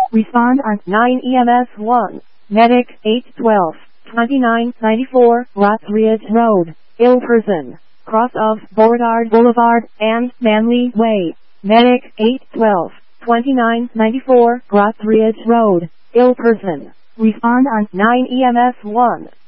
Respond on 9 EMS 1. Medic 812, 2994, Rothridge Road, ill person, cross of Beauregard Boulevard and Manley Way. Medic 812, 2994, Rothridge Road, ill person. Respond on 9 EMS 1.